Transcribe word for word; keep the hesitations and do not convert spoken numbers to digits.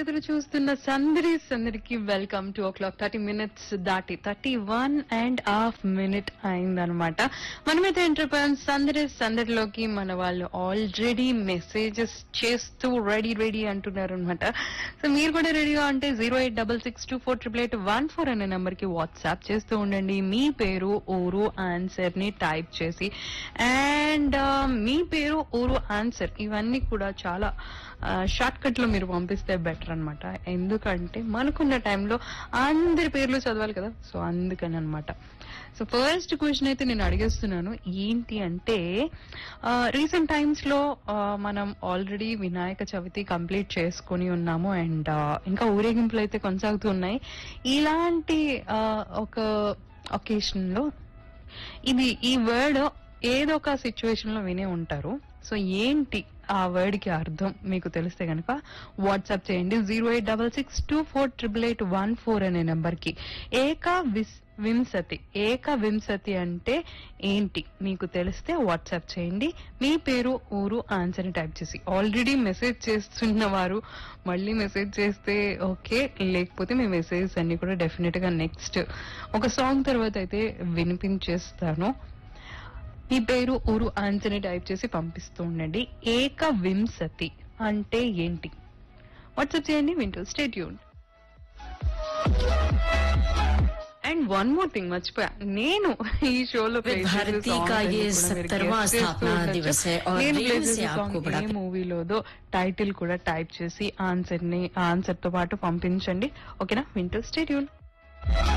ఎదురు చూస్తున్న సందరీస్ అందరికి welcome to oh clock thirty minutes దాటి thirty one and half minute అయిందనమాట. మనమైతే ఎంటర్ సందరీస్ సందడిలోకి మన వాళ్ళు ఆల్రెడీ మెసేజెస్ చేస్తూ రెడీ రెడీ అంటున్నారు అనమాట. సో మీరు కూడా రెడీగా అంటే zero eight double six two four triple eight one four అనే నెంబర్ కి వాట్సాప్ చేస్తూ ఉండండి. మీ పేరు ఊరు ఆన్సర్ ని టైప్ చేసి అండ్ మీ పేరు ఊరు ఆన్సర్ ఇవన్నీ కూడా చాలా షార్ట్ కట్ లో మీరు పంపిస్తే బెటర్ అనమాట. ఎందుకంటే మనకున్న టైంలో అందరి పేర్లు చదవాలి కదా, సో అందుకని అనమాట. సో ఫస్ట్ క్వశ్చన్ అయితే నేను అడిగేస్తున్నాను ఏంటి అంటే, రీసెంట్ టైమ్స్ లో మనం ఆల్రెడీ వినాయక చవితి కంప్లీట్ చేసుకుని ఉన్నాము అండ్ ఇంకా ఊరేగింపులు అయితే కొనసాగుతూ ఉన్నాయి. ఇలాంటి ఒక ఒకేషన్ లో ఇది ఈ వర్డ్ ఏదో ఒక సిచ్యువేషన్ లో వినే ఉంటారు. సో ఏంటి ఆ వర్డ్ కి అర్థం మీకు తెలిస్తే కనుక వాట్సాప్ చేయండి zero eight double six two four triple eight one four అనే నెంబర్ కి. ఏక వింశతి ఏక వింశతి అంటే ఏంటి మీకు తెలిస్తే వాట్సాప్ చేయండి. మీ పేరు ఊరు ఆన్సర్ ని టైప్ చేసి. ఆల్రెడీ మెసేజ్ చేస్తున్న వారు మళ్ళీ మెసేజ్ చేస్తే ఓకే, లేకపోతే మీ మెసేజెస్ అన్ని కూడా డెఫినెట్ గా నెక్స్ట్ ఒక సాంగ్ తర్వాత అయితే వినిపించేస్తాను. మీ పేరు ఊరు ఆన్సర్ ని టైప్ చేసి పంపిస్తూ ఉండండి. ఏక వింశతి అంటే ఏంటి వాట్సాప్ చేయండి. వింటూ stay tuned. And one more thing మర్చిపోయా, నేను ఈ షోలో ఏ మూవీలోదో టైటిల్ కూడా టైప్ చేసి ఆన్సర్ ని ఆన్సర్ తో పాటు పంపించండి. ఓకేనా? వింటూ స్టే ట్యూన్డ్.